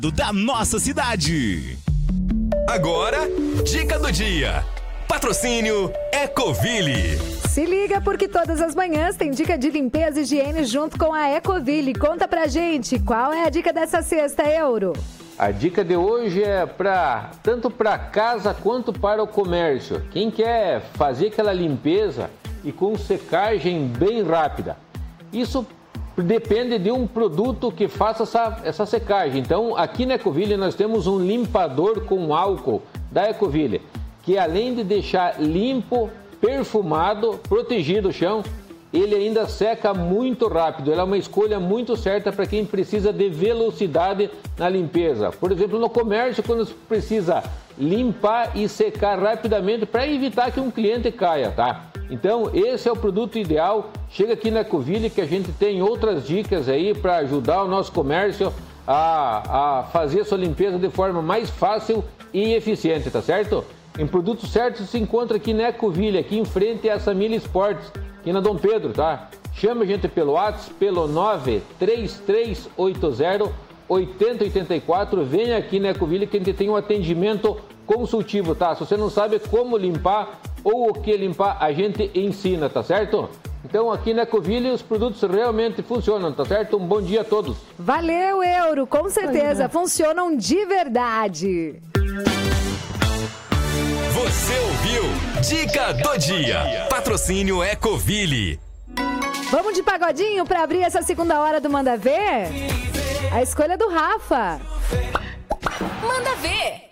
Da nossa cidade. Agora, dica do dia. Patrocínio Ecoville. Se liga porque todas as manhãs tem dica de limpeza e higiene junto com a Ecoville. Conta pra gente, qual é a dica dessa sexta, Euro? A dica de hoje é tanto para casa quanto para o comércio. Quem quer fazer aquela limpeza e com secagem bem rápida. Isso depende de um produto que faça essa secagem. Então, aqui na Ecoville nós temos um limpador com álcool da Ecoville, que além de deixar limpo, perfumado, protegido o chão, ele ainda seca muito rápido. Ele é uma escolha muito certa para quem precisa de velocidade na limpeza. Por exemplo, no comércio, quando precisa limpar e secar rapidamente para evitar que um cliente caia, tá? Então, esse é o produto ideal. Chega aqui na Ecoville que a gente tem outras dicas aí para ajudar o nosso comércio a fazer a sua limpeza de forma mais fácil e eficiente, tá certo? Em produtos certos se encontra aqui na Ecoville, aqui em frente a Samila Esportes, aqui na Dom Pedro, tá? Chama a gente pelo WhatsApp, pelo 93380-8084. Venha aqui na Ecoville que a gente tem um atendimento consultivo, tá? Se você não sabe como limpar ou o que limpar, a gente ensina, tá certo? Então aqui na Ecoville os produtos realmente funcionam, tá certo? Um bom dia a todos. Valeu, Euro, com certeza, funcionam de verdade. Você ouviu Dica do Dia. Patrocínio Ecoville. Vamos de pagodinho para abrir essa segunda hora do Manda Ver? A escolha do Rafa. Manda Ver.